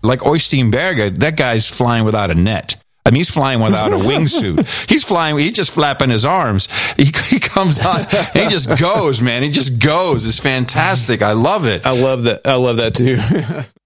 like Oystein Berge, that guy's flying without a net. I mean, he's flying without a wingsuit. He's just flapping his arms. He comes on, he just goes, man. He just goes. It's fantastic. I love it. I love that too.